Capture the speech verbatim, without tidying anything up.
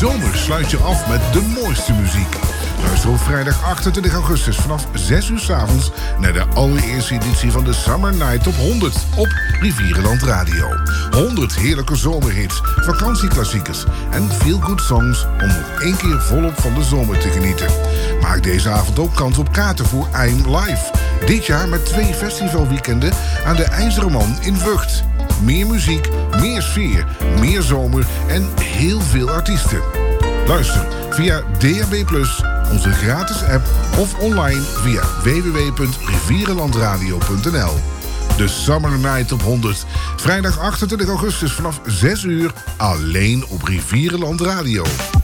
zomer sluit je af met de mooiste muziek. Luister op vrijdag achtentwintig augustus vanaf zes uur 's avonds naar de allereerste editie van de Summer Night Top honderd op Rivierenland Radio. honderd heerlijke zomerhits, vakantieklassiekers en feel-good songs om nog één keer volop van de zomer te genieten. Maak deze avond ook kans op kaarten voor I'm Live. Dit jaar met twee festivalweekenden aan de IJzeren Man in Vught. Meer muziek, meer sfeer, meer zomer en heel veel artiesten. Luister via D A B plus, onze gratis app of online via w w w punt rivierenlandradio punt n l. De Summer Night op honderd. Vrijdag achtentwintig augustus vanaf zes uur alleen op Rivierenland Radio.